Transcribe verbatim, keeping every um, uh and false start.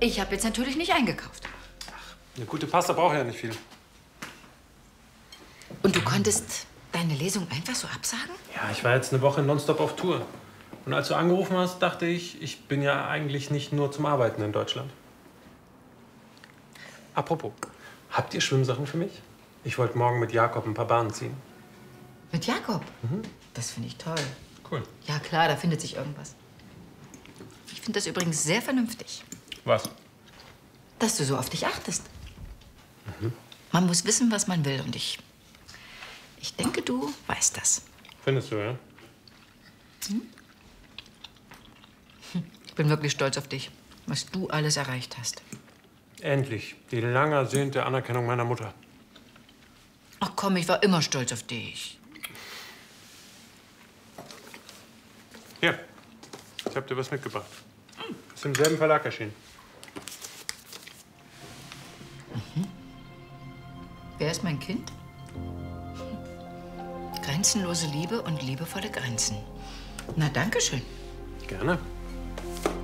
Ich habe jetzt natürlich nicht eingekauft. Ach, eine gute Pasta braucht ja nicht viel. Und du konntest deine Lesung einfach so absagen? Ja, ich war jetzt eine Woche nonstop auf Tour. Und als du angerufen hast, dachte ich, ich bin ja eigentlich nicht nur zum Arbeiten in Deutschland. Apropos, habt ihr Schwimmsachen für mich? Ich wollte morgen mit Jakob ein paar Bahnen ziehen. Mit Jakob? Mhm. Das finde ich toll. Cool. Ja klar, da findet sich irgendwas. Ich finde das übrigens sehr vernünftig. Was? Dass du so auf dich achtest. Mhm. Man muss wissen, was man will. Und ich, ich denke, du weißt das. Findest du, ja? Hm? Ich bin wirklich stolz auf dich, was du alles erreicht hast. Endlich. Die lang ersehnte Anerkennung meiner Mutter. Ach komm, ich war immer stolz auf dich. Hier, ich hab dir was mitgebracht. Ist im selben Verlag erschienen. Mhm. Wer ist mein Kind? Grenzenlose Liebe und liebevolle Grenzen. Na, danke schön. Gerne.